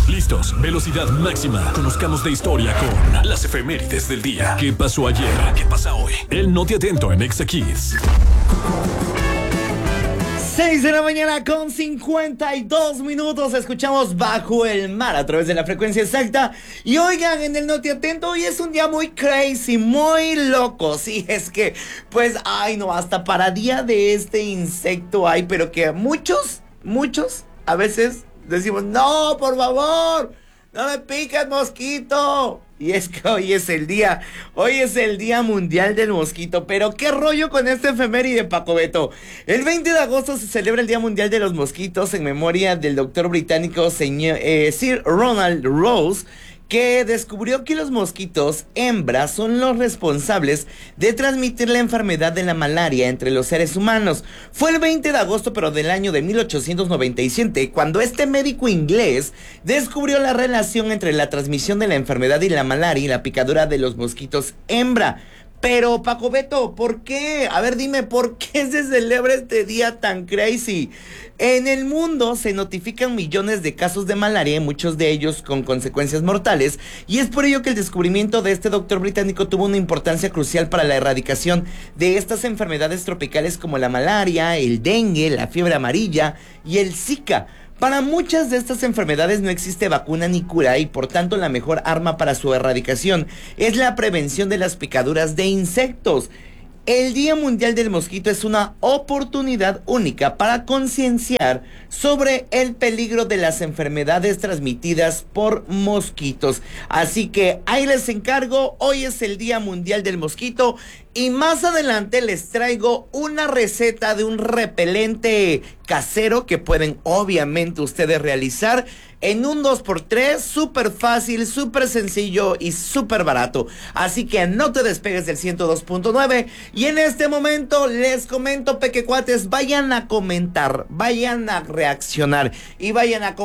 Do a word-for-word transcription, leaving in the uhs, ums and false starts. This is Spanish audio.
Listos, velocidad máxima. Conozcamos de historia con las efemérides del día. ¿Qué pasó ayer? ¿Qué pasa hoy? El Noti Atento en Exa Kids. seis de la mañana con cincuenta y dos minutos. Escuchamos Bajo el Mar a través de la frecuencia exacta. Y oigan, en el Noti Atento hoy es un día muy crazy, muy loco. Sí, es que, pues, ay no, hasta para día de este insecto hay, pero que muchos, muchos, a veces decimos, no, por favor, no me piques, mosquito. Y es que hoy es el día, hoy es el Día Mundial del Mosquito. Pero qué rollo con este efeméride, Paco Beto. El veinte de agosto se celebra el Día Mundial de los Mosquitos en memoria del doctor británico señor, eh, Sir Ronald Rose, que descubrió que los mosquitos hembras son los responsables de transmitir la enfermedad de la malaria entre los seres humanos. Fue el veinte de agosto, pero del año de mil ochocientos noventa y siete, cuando este médico inglés descubrió la relación entre la transmisión de la enfermedad y la malaria y la picadura de los mosquitos hembra. Pero, Paco Beto, ¿por qué? A ver, dime, ¿por qué se celebra este día tan crazy? En el mundo se notifican millones de casos de malaria, muchos de ellos con consecuencias mortales, y es por ello que el descubrimiento de este doctor británico tuvo una importancia crucial para la erradicación de estas enfermedades tropicales como la malaria, el dengue, la fiebre amarilla y el Zika. Para muchas de estas enfermedades no existe vacuna ni cura y por tanto la mejor arma para su erradicación es la prevención de las picaduras de insectos. El Día Mundial del Mosquito es una oportunidad única para concienciar sobre el peligro de las enfermedades transmitidas por mosquitos. Así que ahí les encargo, hoy es el Día Mundial del Mosquito y más adelante les traigo una receta de un repelente casero que pueden obviamente ustedes realizar en un dos por tres, súper fácil, súper sencillo y súper barato. Así que no te despegues del ciento dos punto nueve. Y en este momento les comento, pequecuates, vayan a comentar, vayan a reaccionar y vayan a comentar